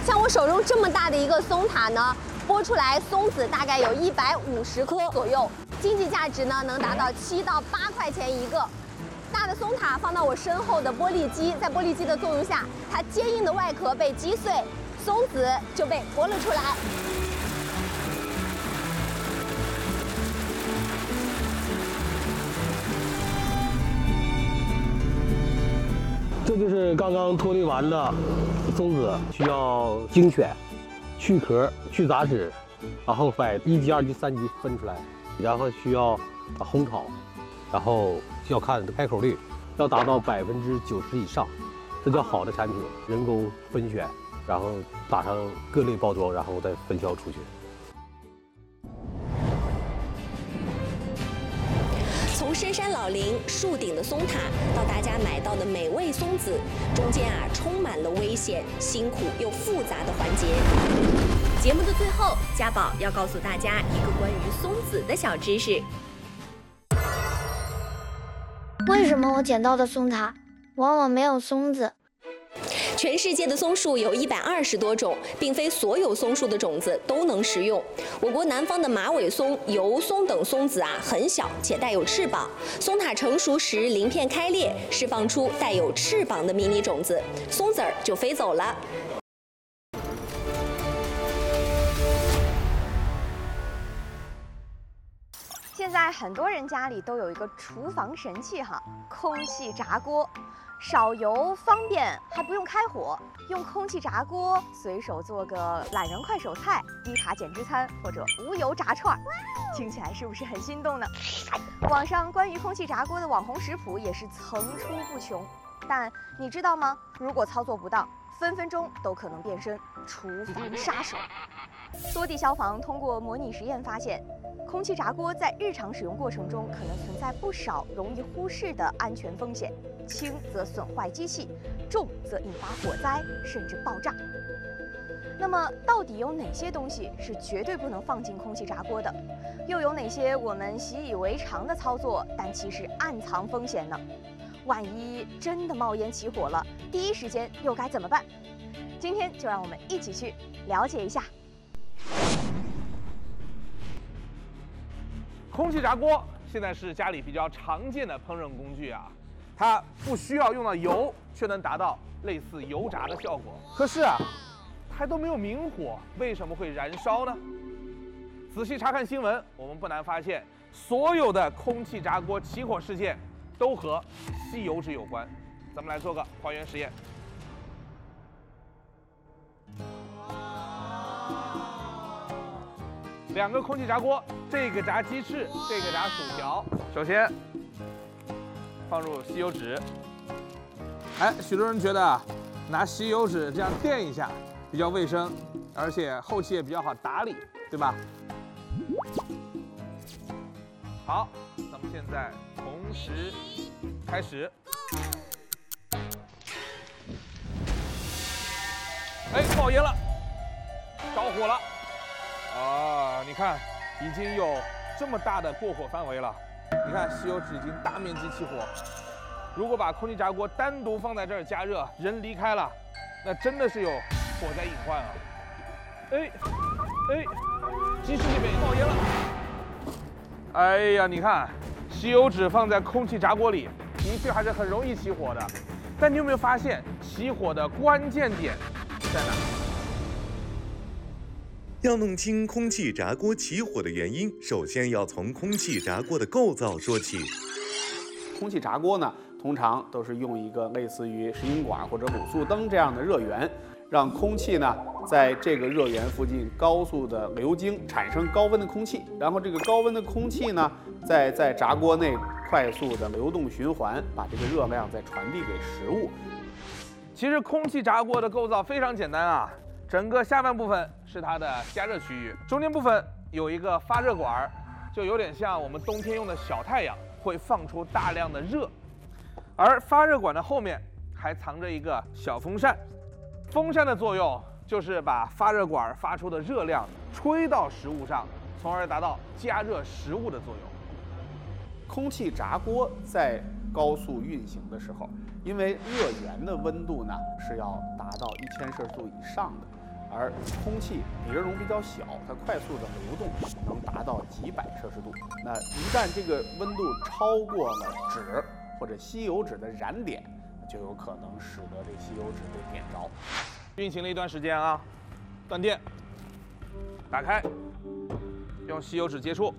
像我手中这么大的一个松塔呢，剥出来松子大概有150颗左右，经济价值呢能达到7到8块钱一个。大的松塔放到我身后的玻璃机，在玻璃机的作用下，它坚硬的外壳被击碎，松子就被剥了出来。 这就是刚刚脱离完的松子，需要精选、去壳、去杂质，然后把1级、2级、3级分出来，然后需要烘烤，然后需要看开口率，要达到90%以上，这叫好的产品。人工分选，然后打上各类包装，然后再分销出去。 从深山老林、树顶的松塔到大家买到的美味松子，中间充满了危险、辛苦又复杂的环节。节目的最后，家宝要告诉大家一个关于松子的小知识。 为什么我捡到的松塔往往没有松子？ 全世界的松树有120多种，并非所有松树的种子都能食用。我国南方的马尾松、油松等松子很小且带有翅膀，松塔成熟时鳞片开裂，释放出带有翅膀的迷你种子，松子儿就飞走了。 现在很多人家里都有一个厨房神器空气炸锅。少油方便，还不用开火，用空气炸锅随手做个懒人快手菜、低卡减脂餐或者无油炸串，听起来是不是很心动呢？网上关于空气炸锅的网红食谱也是层出不穷，但你知道吗？如果操作不当，分分钟都可能变身厨房杀手。多地消防通过模拟实验发现，空气炸锅在日常使用过程中可能存在不少容易忽视的安全风险，轻则损坏机器，重则引发火灾甚至爆炸。那么，到底有哪些东西是绝对不能放进空气炸锅的？又有哪些我们习以为常的操作，但其实暗藏风险呢？万一真的冒烟起火了，第一时间又该怎么办？今天就让我们一起去了解一下。 空气炸锅现在是家里比较常见的烹饪工具它不需要用到油，却能达到类似油炸的效果。可是它都没有明火，为什么会燃烧呢？仔细查看新闻，我们不难发现，所有的空气炸锅起火事件都和吸油脂有关。咱们来做个还原实验。2个空气炸锅，这个炸鸡翅，这个炸薯条。首先放入吸油纸。许多人觉得拿吸油纸这样垫一下比较卫生，而且后期也比较好打理，对吧？好，咱们现在同时开始。冒烟了，着火了。你看，已经有这么大的过火范围了。你看，吸油纸已经大面积起火。如果把空气炸锅单独放在这儿加热，人离开了，那真的是有火灾隐患鸡翅这边也冒烟了。哎呀，你看，吸油纸放在空气炸锅里，的确还是很容易起火的。但你有没有发现，起火的关键点在哪？ 要弄清空气炸锅起火的原因，首先要从空气炸锅的构造说起。 空气炸锅呢，通常都是用一个类似于石英管或者卤素灯这样的热源，让空气呢在这个热源附近高速的流经，产生高温的空气，然后这个高温的空气呢，在炸锅内快速的流动循环，把这个热量再传递给食物。 其实空气炸锅的构造非常简单整个下半部分是它的加热区域，中间部分有一个发热管，就有点像我们冬天用的小太阳，会放出大量的热。而发热管的后面还藏着一个小风扇，风扇的作用就是把发热管发出的热量吹到食物上，从而达到加热食物的作用。 空气炸锅在高速运行的时候，因为热源的温度呢是要达到1000摄氏度以上的， 而空气比热容比较小，它快速的流动能达到几百摄氏度。那一旦这个温度超过了纸或者吸油纸的燃点，就有可能使得这吸油纸被点着。 运行了一段时间啊，断电，打开，用吸油纸接触。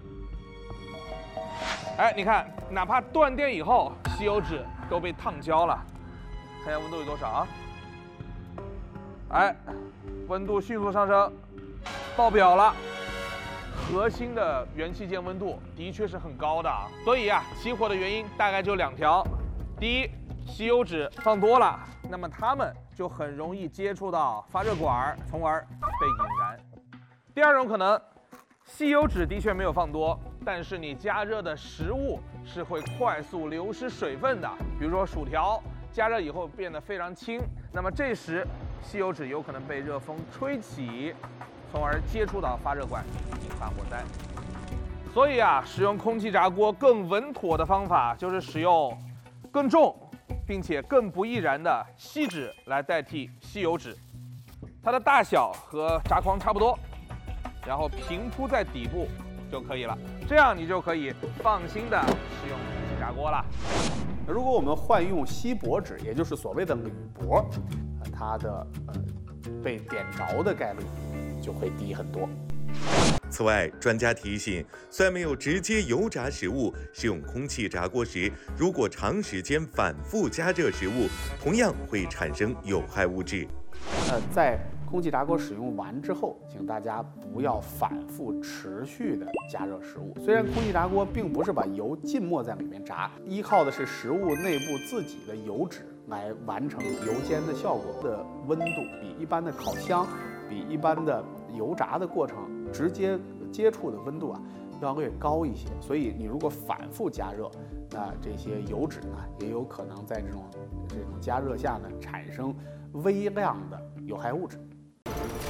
哎，你看，哪怕断电以后，吸油纸都被烫焦了。看一下温度有多少啊？哎，温度迅速上升，爆表了。核心的元器件温度的确是很高的啊，所以啊，起火的原因大概就2条。第一，吸油纸放多了，那么它们就很容易接触到发热管，从而被引燃。第二种可能，吸油纸的确没有放多，但是你加热的食物是会快速流失水分的，比如说薯条，加热以后变得非常轻，那么这时吸油纸有可能被热风吹起，从而接触到发热管，引发火灾。所以啊，使用空气炸锅更稳妥的方法就是使用更重并且更不易燃的锡纸来代替吸油纸，它的大小和炸筐差不多，然后平铺在底部就可以了，这样你就可以放心的使用空气炸锅了。 如果我们换用锡箔纸，也就是所谓的铝箔，它的被点着的概率就会低很多。 此外，专家提醒，虽然没有直接油炸食物，使用空气炸锅时，如果长时间反复加热食物，同样会产生有害物质。 在空气炸锅使用完之后，请大家不要反复持续的加热食物。虽然空气炸锅并不是把油浸没在里面炸，依靠的是食物内部自己的油脂来完成油煎的效果，的温度比一般的烤箱、比一般的油炸的过程直接接触的温度啊要略高一些。所以你如果反复加热，那这些油脂呢也有可能在这种加热下呢产生微量的有害物质。